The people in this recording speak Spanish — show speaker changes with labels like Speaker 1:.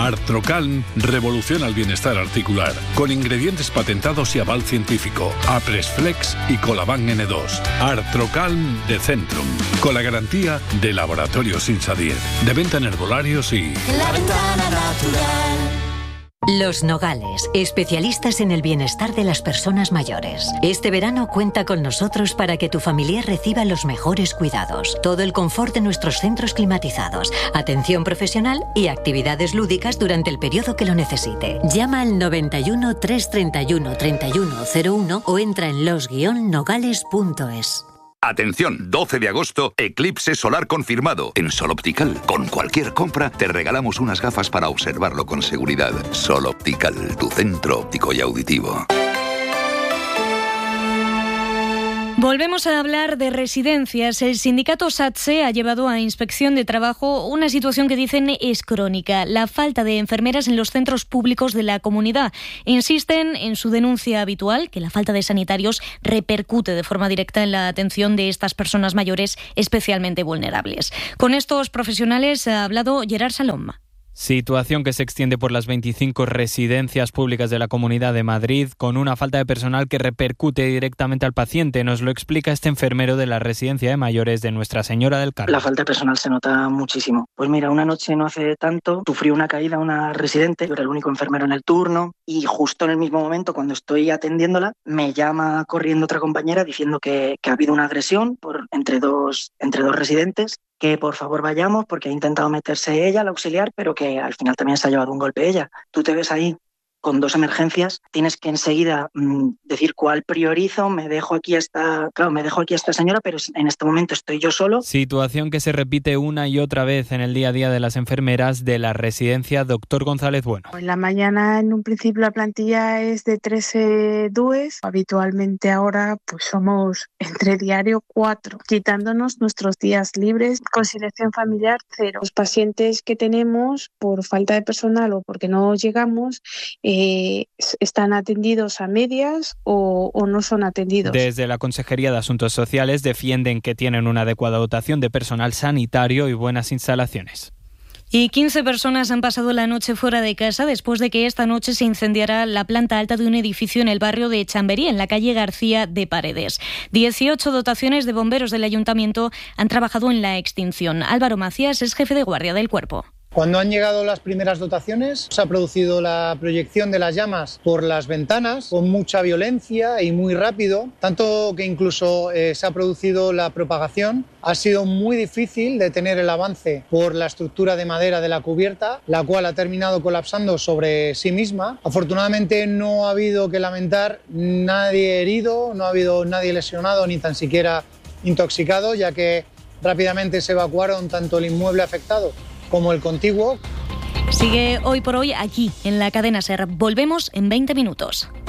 Speaker 1: Artrocalm revoluciona el bienestar articular, con ingredientes patentados y aval científico. Apresflex y Colaban N2. Artrocalm de Centrum, con la garantía de Laboratorios Insadiet. De venta en herbolarios y...
Speaker 2: La Ventana Natural.
Speaker 3: Los Nogales, especialistas en el bienestar de las personas mayores. Este verano cuenta con nosotros para que tu familiar reciba los mejores cuidados, todo el confort de nuestros centros climatizados, atención profesional y actividades lúdicas durante el periodo que lo necesite. Llama al 91 331 3101 o entra en los-nogales.es.
Speaker 4: Atención, 12 de agosto, eclipse solar confirmado. En Sol Optical, con cualquier compra, te regalamos unas gafas para observarlo con seguridad. Sol Optical, tu centro óptico y auditivo.
Speaker 5: Volvemos a hablar de residencias. El sindicato SATSE ha llevado a Inspección de Trabajo una situación que dicen es crónica, la falta de enfermeras en los centros públicos de la comunidad. Insisten en su denuncia habitual, que la falta de sanitarios repercute de forma directa en la atención de estas personas mayores especialmente vulnerables. Con estos profesionales ha hablado Gerard Salom.
Speaker 6: Situación que se extiende por las 25 residencias públicas de la Comunidad de Madrid, con una falta de personal que repercute directamente al paciente. Nos lo explica este enfermero de la residencia de mayores de Nuestra Señora del Carmen.
Speaker 7: La falta de personal se nota muchísimo. Pues mira, una noche no hace tanto sufrió una caída una residente, yo era el único enfermero en el turno y justo en el mismo momento, cuando estoy atendiéndola, me llama corriendo otra compañera diciendo que ha habido una agresión entre dos residentes, que por favor vayamos porque ha intentado meterse ella, la auxiliar, pero que al final también se ha llevado un golpe ella. Tú te ves ahí con dos emergencias, tienes que enseguida decir cuál priorizo, me dejo aquí a esta señora, pero en este momento estoy yo solo.
Speaker 6: Situación que se repite una y otra vez en el día a día de las enfermeras de la residencia Doctor González Bueno.
Speaker 8: En la mañana, en un principio, la plantilla es de 13 DUEs. Habitualmente ahora pues somos entre diario 4, quitándonos nuestros días libres. Conciliación familiar 0. Los pacientes que tenemos por falta de personal o porque no llegamos, están atendidos a medias o no son atendidos.
Speaker 6: Desde la Consejería de Asuntos Sociales defienden que tienen una adecuada dotación de personal sanitario y buenas instalaciones.
Speaker 5: Y 15 personas han pasado la noche fuera de casa después de que esta noche se incendiara la planta alta de un edificio en el barrio de Chamberí, en la calle García de Paredes. 18 dotaciones de bomberos del ayuntamiento han trabajado en la extinción. Álvaro Macías es jefe de guardia del cuerpo.
Speaker 9: Cuando han llegado las primeras dotaciones, se ha producido la proyección de las llamas por las ventanas con mucha violencia y muy rápido, tanto que incluso se ha producido la propagación. Ha sido muy difícil detener el avance por la estructura de madera de la cubierta, la cual ha terminado colapsando sobre sí misma. Afortunadamente no ha habido que lamentar nadie herido, no ha habido nadie lesionado ni tan siquiera intoxicado, ya que rápidamente se evacuaron tanto el inmueble afectado como el contiguo.
Speaker 5: Sigue Hoy por Hoy aquí, en la cadena SER. Volvemos en 20 minutos.